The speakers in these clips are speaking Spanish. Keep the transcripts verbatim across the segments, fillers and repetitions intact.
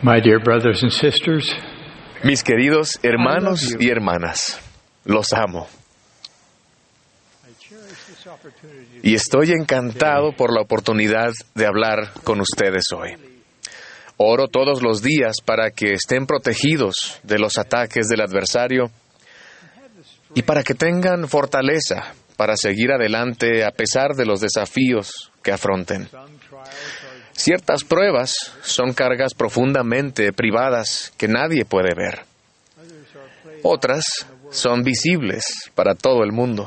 My dear brothers and sisters, Mis queridos hermanos y hermanas, los amo. Y estoy encantado por la oportunidad de hablar con ustedes hoy. Oro todos los días para que estén protegidos de los ataques del adversario y para que tengan fortaleza para seguir adelante a pesar de los desafíos que afronten. Ciertas pruebas son cargas profundamente privadas que nadie puede ver. Otras son visibles para todo el mundo.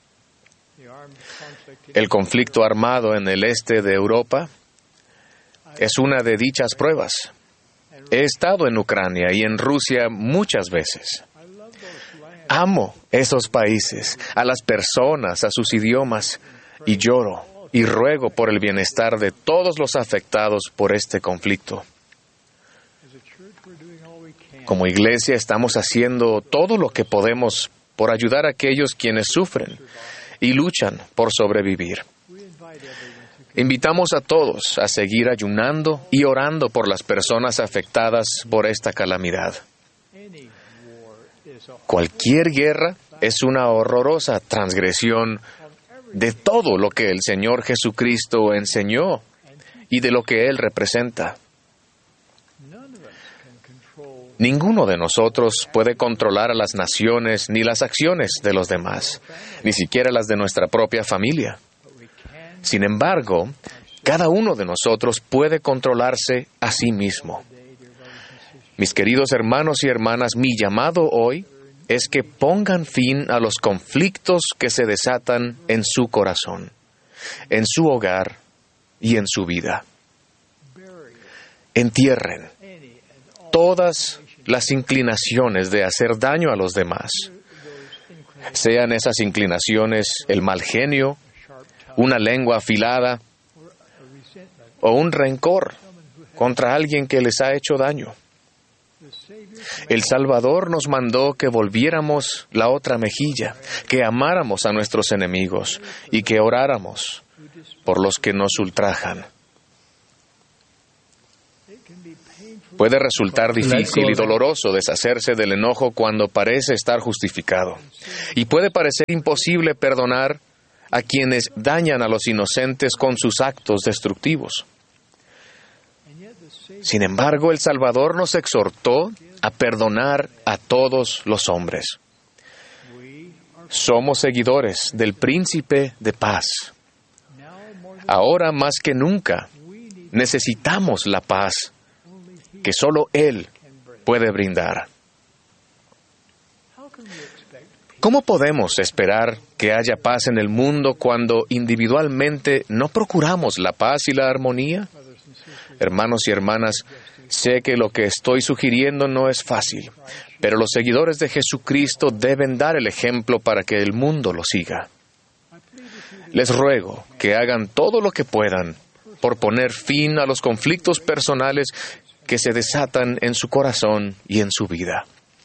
El conflicto armado en el este de Europa es una de dichas pruebas. He estado en Ucrania y en Rusia muchas veces. Amo esos países, a las personas, a sus idiomas, y lloro y ruego por el bienestar de todos los afectados por este conflicto. Como iglesia estamos haciendo todo lo que podemos por ayudar a aquellos quienes sufren y luchan por sobrevivir. Invitamos a todos a seguir ayunando y orando por las personas afectadas por esta calamidad. Cualquier guerra es una horrorosa transgresión de todo lo que el Señor Jesucristo enseñó y de lo que Él representa. Ninguno de nosotros puede controlar a las naciones ni las acciones de los demás, ni siquiera las de nuestra propia familia. Sin embargo, cada uno de nosotros puede controlarse a sí mismo. Mis queridos hermanos y hermanas, mi llamado hoy es que pongan fin a los conflictos que se desatan en su corazón, en su hogar y en su vida. Entierren todas las inclinaciones de hacer daño a los demás, sean esas inclinaciones el mal genio, una lengua afilada o un rencor contra alguien que les ha hecho daño. El Salvador nos mandó que volviéramos la otra mejilla, que amáramos a nuestros enemigos y que oráramos por los que nos ultrajan. Puede resultar difícil y doloroso deshacerse del enojo cuando parece estar justificado. Y puede parecer imposible perdonar a quienes dañan a los inocentes con sus actos destructivos. Sin embargo, el Salvador nos exhortó a perdonar a todos los hombres. Somos seguidores del Príncipe de Paz. Ahora más que nunca necesitamos la paz que solo Él puede brindar. ¿Cómo podemos esperar que haya paz en el mundo cuando individualmente no procuramos la paz y la armonía? Hermanos y hermanas, sé que lo que estoy sugiriendo no es fácil, pero los seguidores de Jesucristo deben dar el ejemplo para que el mundo lo siga. Les ruego que hagan todo lo que puedan por poner fin a los conflictos personales que se desatan en su corazón y en su vida.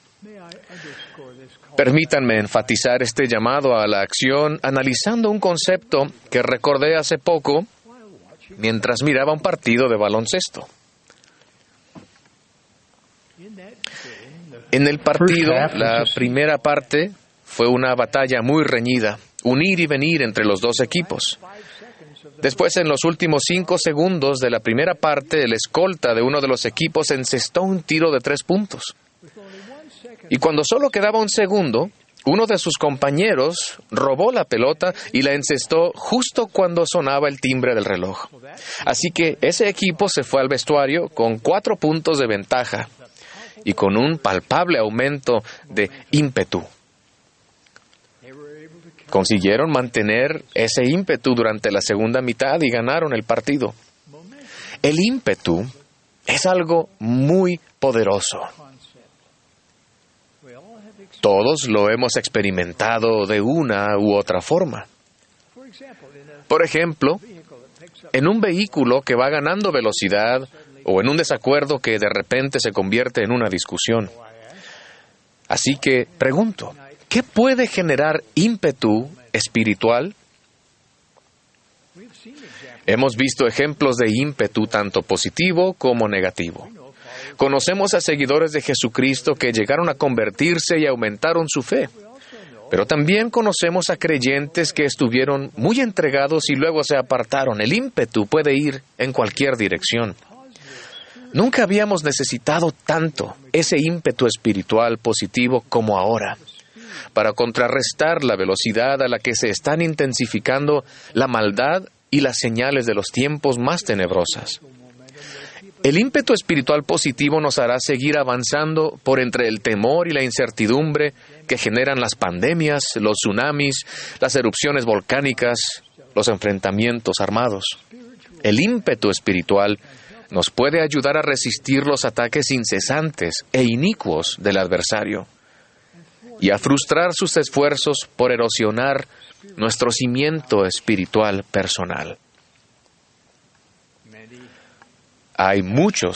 Permítanme enfatizar este llamado a la acción analizando un concepto que recordé hace poco mientras miraba un partido de baloncesto. En el partido, la primera parte fue una batalla muy reñida, un ir y venir entre los dos equipos. Después, en los últimos cinco segundos de la primera parte, el escolta de uno de los equipos encestó un tiro de tres puntos. Y cuando solo quedaba un segundo, uno de sus compañeros robó la pelota y la encestó justo cuando sonaba el timbre del reloj. Así que ese equipo se fue al vestuario con cuatro puntos de ventaja y con un palpable aumento de ímpetu. Consiguieron mantener ese ímpetu durante la segunda mitad y ganaron el partido. El ímpetu es algo muy poderoso. Todos lo hemos experimentado de una u otra forma. Por ejemplo, en un vehículo que va ganando velocidad o en un desacuerdo que de repente se convierte en una discusión. Así que pregunto, ¿qué puede generar ímpetu espiritual? Hemos visto ejemplos de ímpetu tanto positivo como negativo. Conocemos a seguidores de Jesucristo que llegaron a convertirse y aumentaron su fe. Pero también conocemos a creyentes que estuvieron muy entregados y luego se apartaron. El ímpetu puede ir en cualquier dirección. Nunca habíamos necesitado tanto ese ímpetu espiritual positivo como ahora, para contrarrestar la velocidad a la que se están intensificando la maldad y las señales de los tiempos más tenebrosas. El ímpetu espiritual positivo nos hará seguir avanzando por entre el temor y la incertidumbre que generan las pandemias, los tsunamis, las erupciones volcánicas, los enfrentamientos armados. El ímpetu espiritual nos puede ayudar a resistir los ataques incesantes e inicuos del adversario y a frustrar sus esfuerzos por erosionar nuestro cimiento espiritual personal. Hay muchos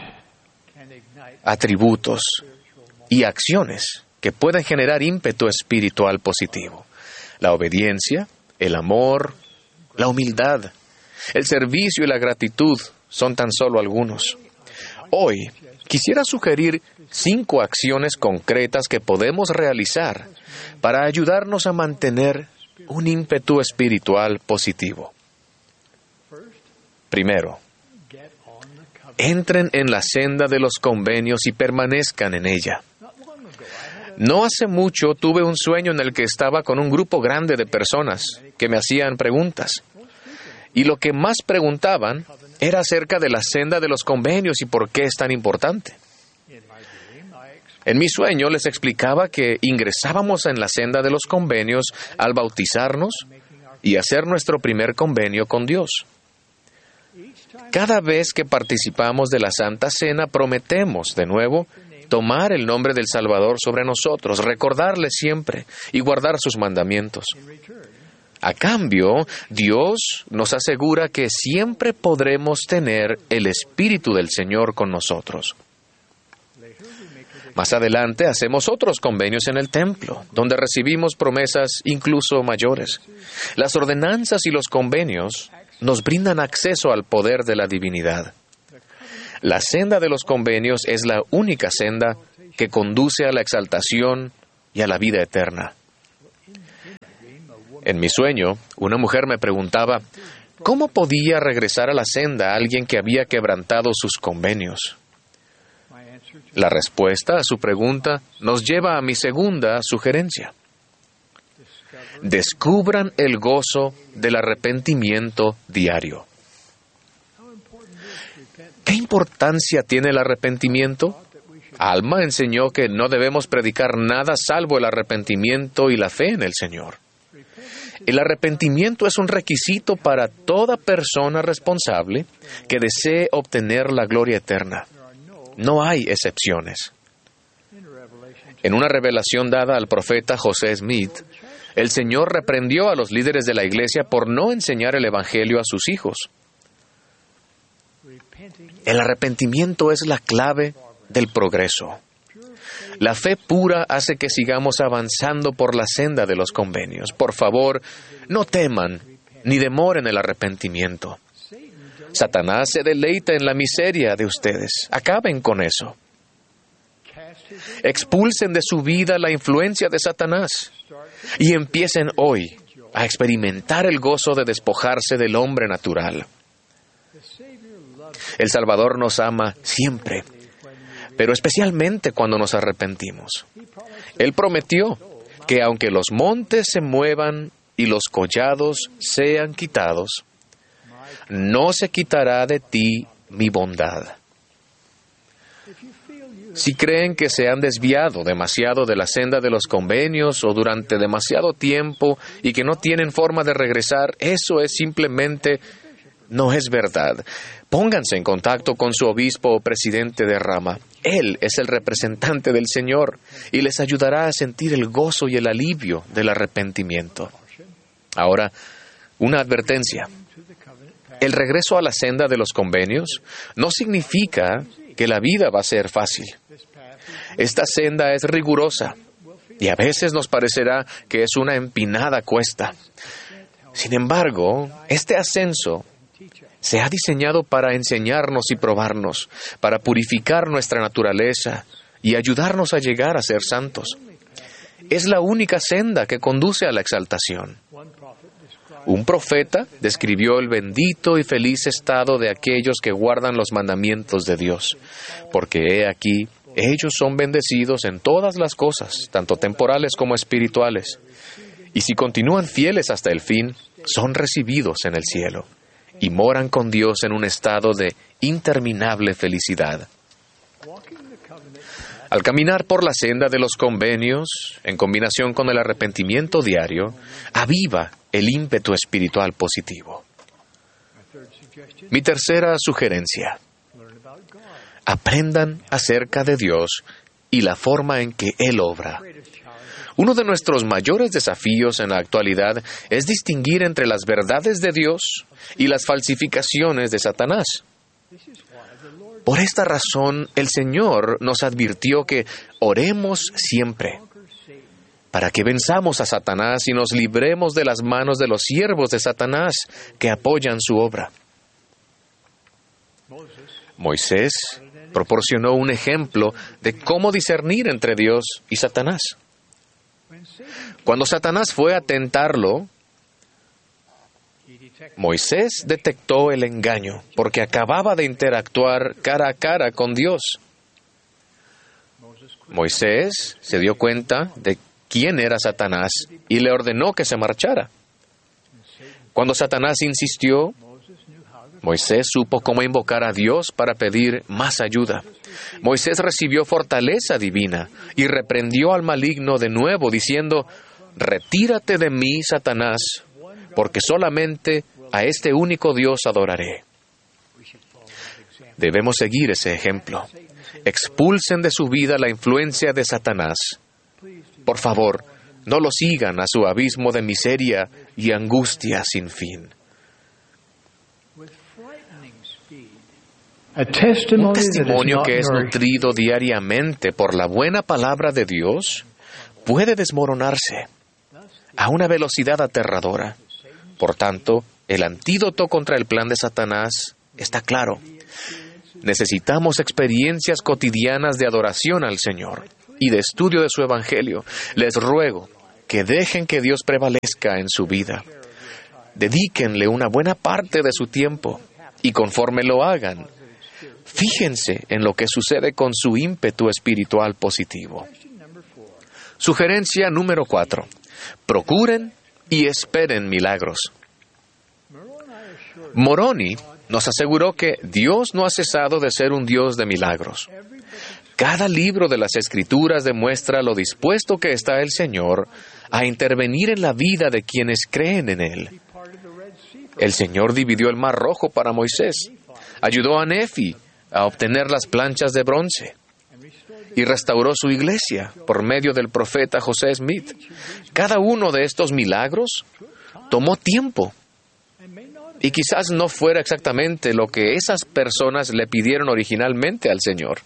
atributos y acciones que pueden generar ímpetu espiritual positivo. La obediencia, el amor, la humildad, el servicio y la gratitud son tan solo algunos. Hoy quisiera sugerir cinco acciones concretas que podemos realizar para ayudarnos a mantener un ímpetu espiritual positivo. Primero, entren en la senda de los convenios y permanezcan en ella. No hace mucho tuve un sueño en el que estaba con un grupo grande de personas que me hacían preguntas. Y lo que más preguntaban era acerca de la senda de los convenios y por qué es tan importante. En mi sueño les explicaba que ingresábamos en la senda de los convenios al bautizarnos y hacer nuestro primer convenio con Dios. Cada vez que participamos de la Santa Cena, prometemos, de nuevo, tomar el nombre del Salvador sobre nosotros, recordarle siempre y guardar sus mandamientos. A cambio, Dios nos asegura que siempre podremos tener el Espíritu del Señor con nosotros. Más adelante hacemos otros convenios en el templo, donde recibimos promesas incluso mayores. Las ordenanzas y los convenios nos brindan acceso al poder de la divinidad. La senda de los convenios es la única senda que conduce a la exaltación y a la vida eterna. En mi sueño, una mujer me preguntaba, ¿cómo podía regresar a la senda alguien que había quebrantado sus convenios? La respuesta a su pregunta nos lleva a mi segunda sugerencia. Descubran el gozo del arrepentimiento diario. ¿Qué importancia tiene el arrepentimiento? Alma enseñó que no debemos predicar nada salvo el arrepentimiento y la fe en el Señor. El arrepentimiento es un requisito para toda persona responsable que desee obtener la gloria eterna. No hay excepciones. En una revelación dada al profeta José Smith, el Señor reprendió a los líderes de la iglesia por no enseñar el Evangelio a sus hijos. El arrepentimiento es la clave del progreso. La fe pura hace que sigamos avanzando por la senda de los convenios. Por favor, no teman ni demoren el arrepentimiento. Satanás se deleita en la miseria de ustedes. Acaben con eso. Expulsen de su vida la influencia de Satanás y empiecen hoy a experimentar el gozo de despojarse del hombre natural. El Salvador nos ama siempre, pero especialmente cuando nos arrepentimos. Él prometió que aunque los montes se muevan y los collados sean quitados, no se quitará de ti mi bondad. Si creen que se han desviado demasiado de la senda de los convenios o durante demasiado tiempo y que no tienen forma de regresar, eso es simplemente no es verdad. Pónganse en contacto con su obispo o presidente de rama. Él es el representante del Señor y les ayudará a sentir el gozo y el alivio del arrepentimiento. Ahora, una advertencia. El regreso a la senda de los convenios no significa que la vida va a ser fácil. Esta senda es rigurosa y a veces nos parecerá que es una empinada cuesta. Sin embargo, este ascenso se ha diseñado para enseñarnos y probarnos, para purificar nuestra naturaleza y ayudarnos a llegar a ser santos. Es la única senda que conduce a la exaltación. Un profeta describió el bendito y feliz estado de aquellos que guardan los mandamientos de Dios, porque he aquí, ellos son bendecidos en todas las cosas, tanto temporales como espirituales, y si continúan fieles hasta el fin, son recibidos en el cielo, y moran con Dios en un estado de interminable felicidad. Al caminar por la senda de los convenios, en combinación con el arrepentimiento diario, aviva el ímpetu espiritual positivo. Mi tercera sugerencia: aprendan acerca de Dios y la forma en que Él obra. Uno de nuestros mayores desafíos en la actualidad es distinguir entre las verdades de Dios y las falsificaciones de Satanás. Por esta razón, el Señor nos advirtió que oremos siempre, para que venzamos a Satanás y nos libremos de las manos de los siervos de Satanás que apoyan su obra. Moisés proporcionó un ejemplo de cómo discernir entre Dios y Satanás. Cuando Satanás fue a tentarlo, Moisés detectó el engaño porque acababa de interactuar cara a cara con Dios. Moisés se dio cuenta de quién era Satanás y le ordenó que se marchara. Cuando Satanás insistió, Moisés supo cómo invocar a Dios para pedir más ayuda. Moisés recibió fortaleza divina y reprendió al maligno de nuevo, diciendo: «Retírate de mí, Satanás, porque solamente a este único Dios adoraré». Debemos seguir ese ejemplo. Expulsen de su vida la influencia de Satanás. Por favor, no lo sigan a su abismo de miseria y angustia sin fin. Un testimonio que es nutrido diariamente por la buena palabra de Dios puede desmoronarse a una velocidad aterradora. Por tanto, el antídoto contra el plan de Satanás está claro. Necesitamos experiencias cotidianas de adoración al Señor y de estudio de su Evangelio. Les ruego que dejen que Dios prevalezca en su vida. Dedíquenle una buena parte de su tiempo y conforme lo hagan, fíjense en lo que sucede con su ímpetu espiritual positivo. Sugerencia número cuatro. Procuren y esperen milagros. Moroni nos aseguró que Dios no ha cesado de ser un Dios de milagros. Cada libro de las Escrituras demuestra lo dispuesto que está el Señor a intervenir en la vida de quienes creen en Él. El Señor dividió el Mar Rojo para Moisés, ayudó a Nefi a obtener las planchas de bronce y restauró su iglesia por medio del profeta José Smith. Cada uno de estos milagros tomó tiempo y quizás no fuera exactamente lo que esas personas le pidieron originalmente al Señor.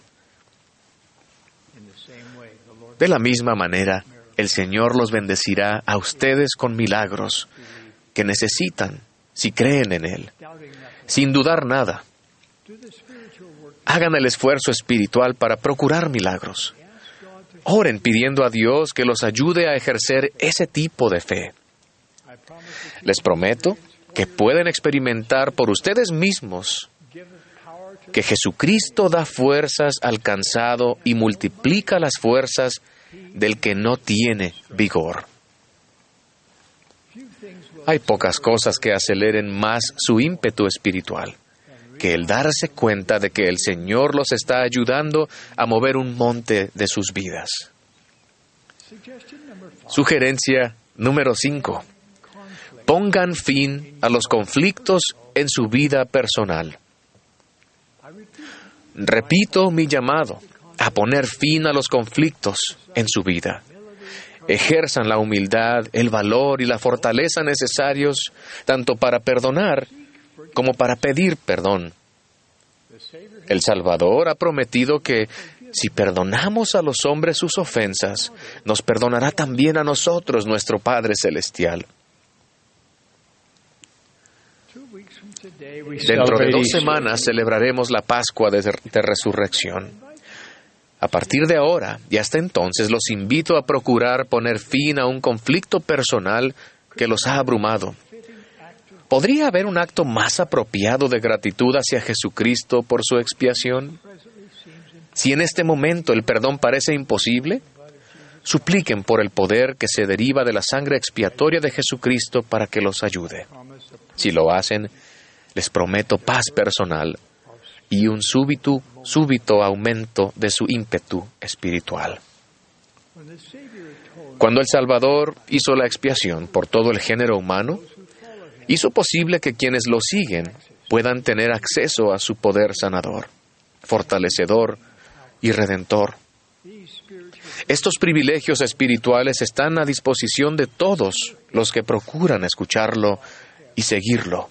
De la misma manera, el Señor los bendecirá a ustedes con milagros que necesitan si creen en Él, sin dudar nada. Hagan el esfuerzo espiritual para procurar milagros. Oren pidiendo a Dios que los ayude a ejercer ese tipo de fe. Les prometo que pueden experimentar por ustedes mismos que Jesucristo da fuerzas al cansado y multiplica las fuerzas del que no tiene vigor. Hay pocas cosas que aceleren más su ímpetu espiritual que el darse cuenta de que el Señor los está ayudando a mover un monte de sus vidas. Sugerencia número cinco. Pongan fin a los conflictos en su vida personal. Repito mi llamado a poner fin a los conflictos en su vida. Ejerzan la humildad, el valor y la fortaleza necesarios tanto para perdonar como para pedir perdón. El Salvador ha prometido que si perdonamos a los hombres sus ofensas, nos perdonará también a nosotros nuestro Padre Celestial. Dentro de dos semanas celebraremos la Pascua de, de Resurrección. A partir de ahora y hasta entonces los invito a procurar poner fin a un conflicto personal que los ha abrumado. ¿Podría haber un acto más apropiado de gratitud hacia Jesucristo por su expiación? Si en este momento el perdón parece imposible, supliquen por el poder que se deriva de la sangre expiatoria de Jesucristo para que los ayude. Si lo hacen, les prometo paz personal y un súbito, súbito aumento de su ímpetu espiritual. Cuando el Salvador hizo la expiación por todo el género humano, hizo posible que quienes lo siguen puedan tener acceso a su poder sanador, fortalecedor y redentor. Estos privilegios espirituales están a disposición de todos los que procuran escucharlo y seguirlo.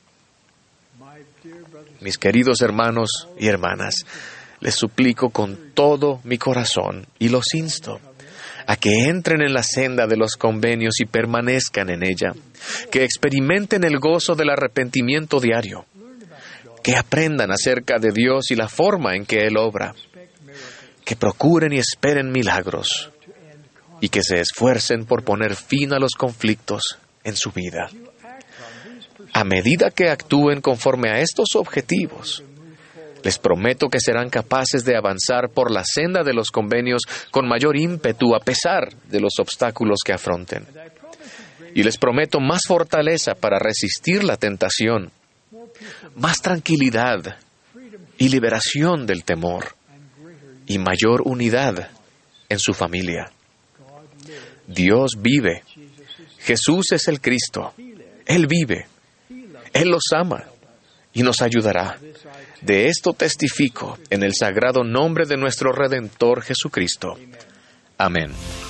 Mis queridos hermanos y hermanas, les suplico con todo mi corazón y los insto a que entren en la senda de los convenios y permanezcan en ella, que experimenten el gozo del arrepentimiento diario, que aprendan acerca de Dios y la forma en que Él obra, que procuren y esperen milagros y que se esfuercen por poner fin a los conflictos en su vida. A medida que actúen conforme a estos objetivos, les prometo que serán capaces de avanzar por la senda de los convenios con mayor ímpetu a pesar de los obstáculos que afronten. Y les prometo más fortaleza para resistir la tentación, más tranquilidad y liberación del temor, y mayor unidad en su familia. Dios vive. Jesús es el Cristo. Él vive. Él los ama y nos ayudará. De esto testifico en el sagrado nombre de nuestro Redentor Jesucristo. Amén.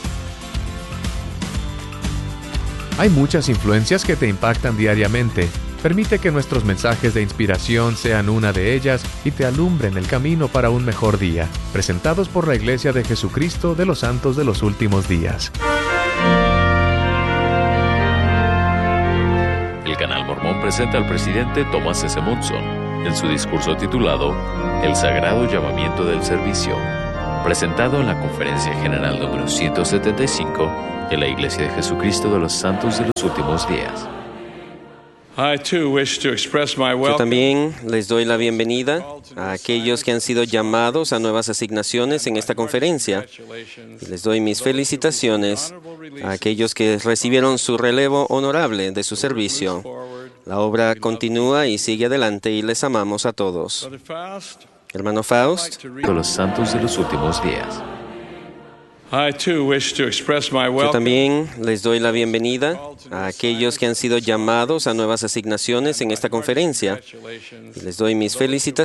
Hay muchas influencias que te impactan diariamente. Permite que nuestros mensajes de inspiración sean una de ellas y te alumbren el camino para un mejor día. Presentados por la Iglesia de Jesucristo de los Santos de los Últimos Días. El Canal Mormón presenta al presidente Thomas S. Monson en su discurso titulado El Sagrado Llamamiento del Servicio, presentado en la Conferencia General número ciento setenta y cinco de la Iglesia de Jesucristo de los Santos de los Últimos Días. Yo también les doy la bienvenida a aquellos que han sido llamados a nuevas asignaciones en esta conferencia. Y les doy mis felicitaciones a aquellos que recibieron su relevo honorable de su servicio. La obra continúa y sigue adelante y les amamos a todos. Hermano Faust. De los Santos de los Últimos Días. Yo también les doy la bienvenida a aquellos que han sido llamados a nuevas asignaciones en esta conferencia. Y les doy mis felicitaciones